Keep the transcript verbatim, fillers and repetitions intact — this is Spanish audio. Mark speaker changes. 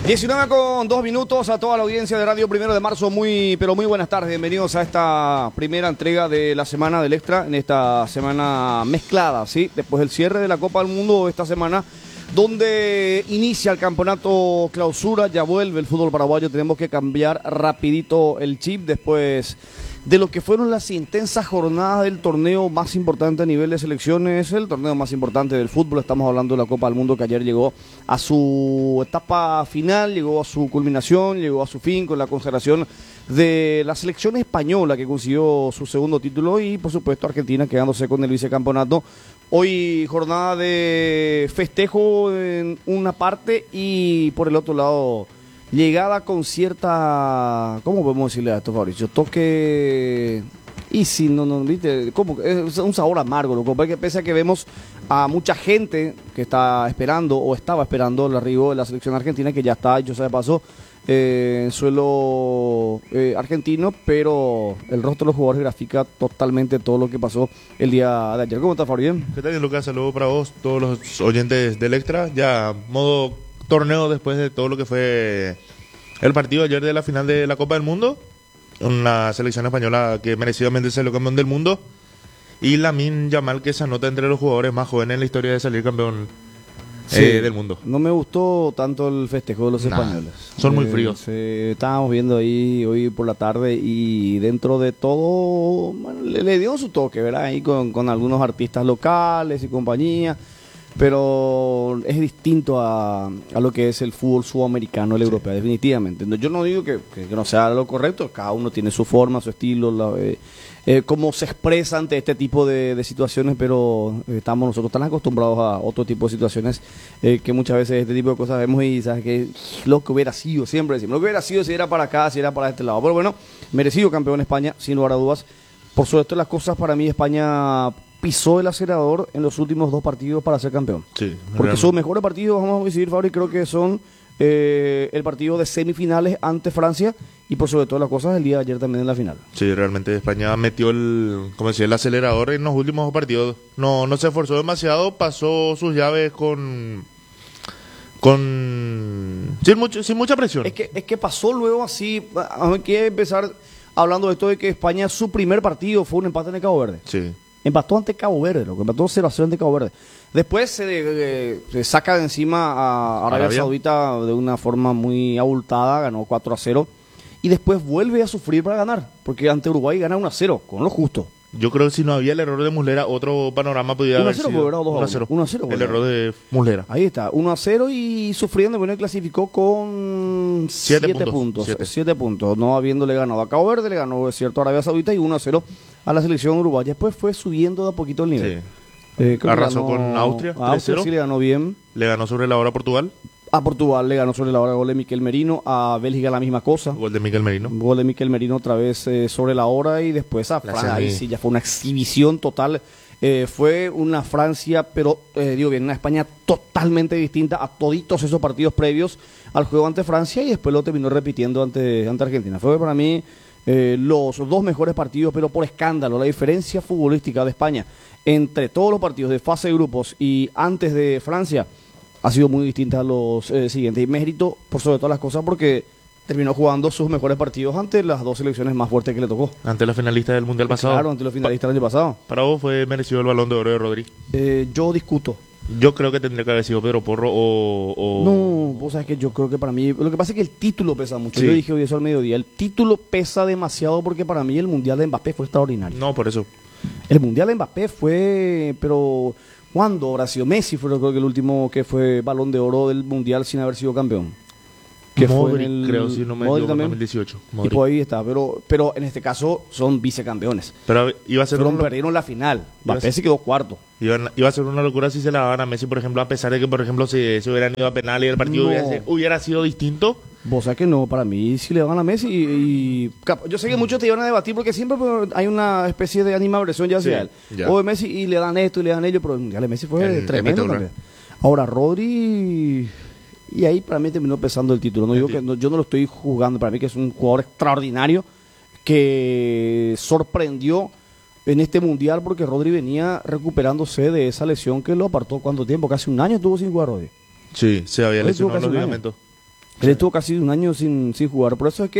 Speaker 1: diecinueve con dos minutos a toda la audiencia de Radio Primero de Marzo. Muy, pero muy buenas tardes. Bienvenidos a esta primera entrega de la semana del Extra, en esta semana mezclada, ¿sí? Después del cierre de la Copa del Mundo esta semana, donde inicia el campeonato clausura, ya vuelve el fútbol paraguayo. Tenemos que cambiar rapidito el chip después de lo que fueron las intensas jornadas del torneo más importante a nivel de selecciones, el torneo más importante del fútbol. Estamos hablando de la Copa del Mundo, que ayer llegó a su etapa final, llegó a su culminación, llegó a su fin con la consagración de la selección española, que consiguió su segundo título, y por supuesto Argentina quedándose con el vicecampeonato. Hoy jornada de festejo en una parte y por el otro lado llegada con cierta, ¿cómo podemos decirle a esto, Fabricio? Toque, y si no, no, viste, ¿cómo? Es un sabor amargo, loco, porque pese a que vemos a mucha gente que está esperando o estaba esperando el arribo de la selección argentina, que ya está hecho, se pasó eh, en suelo eh, argentino, pero el rostro de los jugadores grafica totalmente todo lo que pasó el día de ayer. ¿Cómo estás, Fabricio?
Speaker 2: ¿Qué tal, Lucas? Saludos para vos, todos los oyentes del Extra, ya modo torneo después de todo lo que fue el partido ayer de la final de la Copa del Mundo, una selección española que merecidamente salió campeón del mundo, y Lamine Yamal, que se anota entre los jugadores más jóvenes en la historia de salir campeón
Speaker 1: sí,
Speaker 2: eh, del mundo.
Speaker 1: No me gustó tanto el festejo de los nah, españoles.
Speaker 2: Son muy
Speaker 1: eh,
Speaker 2: fríos.
Speaker 1: Se, estábamos viendo ahí hoy por la tarde y dentro de todo bueno, le, le dio su toque, ¿verdad? Ahí con, con algunos artistas locales y compañía. Pero es distinto a, a lo que es el fútbol sudamericano, el sí. europeo, definitivamente. Yo no digo que, que, que no sea lo correcto, cada uno tiene su forma, su estilo, la, eh, eh, cómo se expresa ante este tipo de, de situaciones, pero estamos nosotros tan acostumbrados a otro tipo de situaciones eh, que muchas veces este tipo de cosas vemos y sabes que lo que hubiera sido, siempre decimos, lo que hubiera sido si era para acá, si era para este lado. Pero bueno, merecido campeón España, sin lugar a dudas. Por sobre todo las cosas, para mí España pisó el acelerador en los últimos dos partidos para ser campeón.
Speaker 2: Sí,
Speaker 1: porque realmente sus mejores partidos, vamos a decir, Fabri, creo que son eh, el partido de semifinales ante Francia y por sobre todo las cosas el día de ayer también en la final.
Speaker 2: Sí, realmente España metió el, como decía, el acelerador en los últimos dos partidos. No, no se esforzó demasiado, pasó sus llaves con con sin mucho, sin mucha presión.
Speaker 1: Es que es que pasó luego así. Hay que empezar hablando de esto de que España, su primer partido fue un empate en el Cabo Verde.
Speaker 2: Sí.
Speaker 1: Empató ante Cabo Verde, lo que empató cero a cero ante Cabo Verde. Después se, eh, se saca de encima a Arabia, Arabia Saudita de una forma muy abultada, ganó cuatro a cero. Y después vuelve a sufrir para ganar, porque ante Uruguay gana uno a cero, con lo justo.
Speaker 2: Yo creo que si no había el error de Muslera, otro panorama podría haber sido
Speaker 1: uno a cero. uno a cero.
Speaker 2: El error de Muslera.
Speaker 1: Ahí está, uno a cero y sufriendo, bueno, clasificó con siete puntos. siete puntos, no habiéndole ganado a Cabo Verde, le ganó, es cierto, a Arabia Saudita y uno a cero a la selección uruguaya. Después fue subiendo de a poquito el nivel.
Speaker 2: Sí. Eh, Arrasó con Austria,
Speaker 1: a Austria sí le ganó bien.
Speaker 2: Le ganó sobre la hora a Portugal.
Speaker 1: A Portugal le ganó sobre la hora, gol de Miquel Merino. A Bélgica la misma cosa.
Speaker 2: Gol de Miquel Merino.
Speaker 1: Gol de Miquel Merino otra vez eh, sobre la hora. Y después a Francia. Ahí sí ya fue una exhibición total. Eh, fue una Francia, pero eh, digo bien, una España totalmente distinta a toditos esos partidos previos al juego ante Francia. Y después lo terminó repitiendo ante, ante Argentina. Fue para mí eh, los dos mejores partidos, pero por escándalo. La diferencia futbolística de España entre todos los partidos de fase de grupos y antes de Francia ha sido muy distinta a los eh, siguientes. Y mérito por sobre todas las cosas porque terminó jugando sus mejores partidos ante las dos selecciones más fuertes que le tocó.
Speaker 2: Ante la finalista del Mundial pasado.
Speaker 1: Claro, ante los finalistas del año pasado.
Speaker 2: ¿Para vos fue merecido el Balón de Oro de Rodri?
Speaker 1: Eh, yo discuto.
Speaker 2: Yo creo que tendría que haber sido Pedro Porro o... o...
Speaker 1: No, vos sabés que yo creo que para mí... Lo que pasa es que el título pesa mucho.
Speaker 2: Sí.
Speaker 1: Yo dije hoy eso al mediodía. El título pesa demasiado porque para mí el Mundial de Mbappé fue extraordinario.
Speaker 2: No, por eso.
Speaker 1: El Mundial de Mbappé fue... Pero... ¿Cuándo habrá sido? Messi fue creo que el último que fue Balón de Oro del Mundial sin haber sido campeón.
Speaker 2: Que Modric, fue en el, creo, si no me equivoco, en dos mil dieciocho.
Speaker 1: Modric. Y pues ahí está, pero, pero en este caso son vicecampeones.
Speaker 2: Pero iba a ser
Speaker 1: Fueron, perdieron la final. Mbappé se quedó cuarto.
Speaker 2: Iba, iba a ser una locura si se la daban a Messi, por ejemplo, a pesar de que, por ejemplo, si se hubieran ido a penal y el partido
Speaker 1: no.
Speaker 2: hubiera, hubiera sido distinto.
Speaker 1: Vos sabés que no, para mí sí le van a Messi y, y yo sé que muchos te iban a debatir porque siempre hay una especie de animadversión ya hacia sí, él. Ya. O de Messi y le dan esto y le dan ello, pero ya le Messi fue el, tremendo el también. Ahora Rodri, y ahí para mí terminó pesando el título. No digo que no, yo no lo estoy jugando, para mí que es un jugador extraordinario que sorprendió en este mundial porque Rodri venía recuperándose de esa lesión que lo apartó. ¿Cuánto tiempo? Casi un año estuvo sin jugar Rodri.
Speaker 2: Sí, se había lesionado en los ligamentos.
Speaker 1: Él estuvo casi un año sin, sin jugar. Por eso es que